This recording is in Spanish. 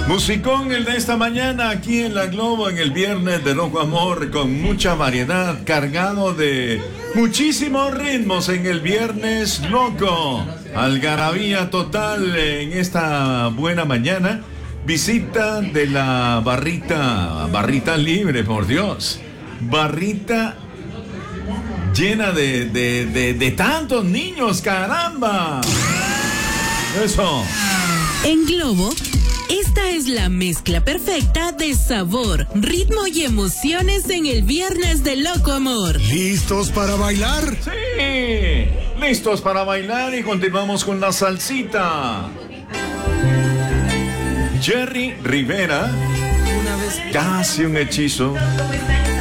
Musicón el de esta mañana aquí en La Globo en el viernes de Loco Amor, con mucha variedad, cargado de muchísimos ritmos en el viernes loco. Algarabía total en esta buena mañana. Visita de la barrita libre, por Dios. Barrita llena de tantos niños, caramba. Eso. En Globo, esta es la mezcla perfecta de sabor, ritmo y emociones en el viernes de Loco Amor. ¿Listos para bailar? Sí, listos para bailar y continuamos con la salsita. Jerry Rivera, casi un hechizo.